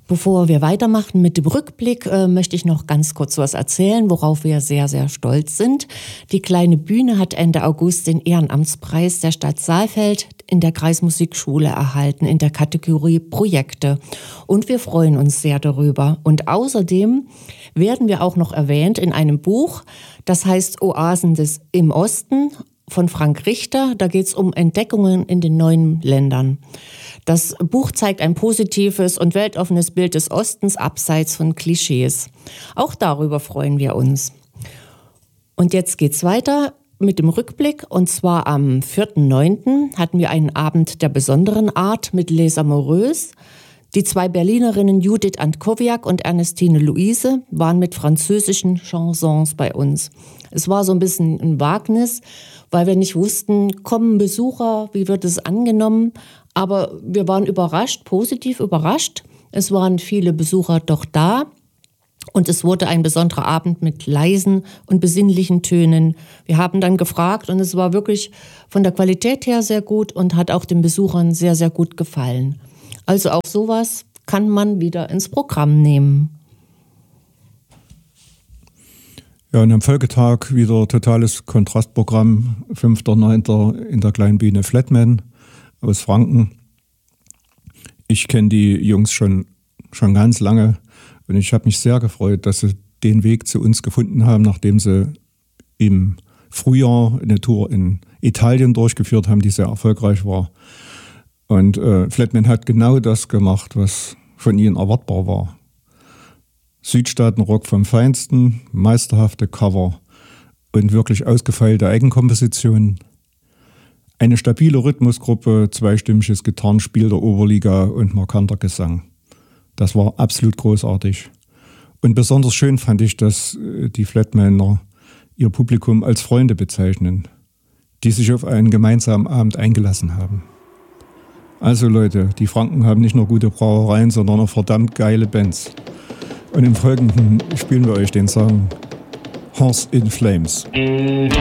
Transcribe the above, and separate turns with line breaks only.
Bevor wir weitermachen mit dem Rückblick, möchte ich noch ganz kurz was erzählen, worauf wir sehr, sehr stolz sind. Die kleine Bühne hat Ende August den Ehrenamtspreis der Stadt Saalfeld in der Kreismusikschule erhalten, in der Kategorie Projekte. Und wir freuen uns sehr darüber. Und außerdem werden wir auch noch erwähnt in einem Buch, das heißt Oasen im Osten von Frank Richter. Da geht es um Entdeckungen in den neuen Ländern. Das Buch zeigt ein positives und weltoffenes Bild des Ostens abseits von Klischees. Auch darüber freuen wir uns. Und jetzt geht's weiter mit dem Rückblick. Und zwar am 4.9. hatten wir einen Abend der besonderen Art mit Les Amoureuses. Die 2 Berlinerinnen Judith Antkowiak und Ernestine Luise waren mit französischen Chansons bei uns. Es war so ein bisschen ein Wagnis, weil wir nicht wussten, kommen Besucher, wie wird es angenommen? Aber wir waren überrascht, positiv überrascht. Es waren viele Besucher doch da und es wurde ein besonderer Abend mit leisen und besinnlichen Tönen. Wir haben dann gefragt und es war wirklich von der Qualität her sehr gut und hat auch den Besuchern sehr, sehr gut gefallen. Also auch sowas kann man wieder ins Programm nehmen.
Ja, und am Folgetag wieder totales Kontrastprogramm, 5.9. in der kleinen Bühne Flatman aus Franken. Ich kenne die Jungs schon ganz lange und ich habe mich sehr gefreut, dass sie den Weg zu uns gefunden haben, nachdem sie im Frühjahr eine Tour in Italien durchgeführt haben, die sehr erfolgreich war. Und Flatman hat genau das gemacht, was von ihnen erwartbar war. Südstaatenrock vom Feinsten, meisterhafte Cover und wirklich ausgefeilte Eigenkompositionen. Eine stabile Rhythmusgruppe, zweistimmiges Gitarrenspiel der Oberliga und markanter Gesang. Das war absolut großartig. Und besonders schön fand ich, dass die Flatmaner ihr Publikum als Freunde bezeichnen, die sich auf einen gemeinsamen Abend eingelassen haben. Also Leute, die Franken haben nicht nur gute Brauereien, sondern auch verdammt geile Bands. Und im Folgenden spielen wir euch den Song Horse in Flames.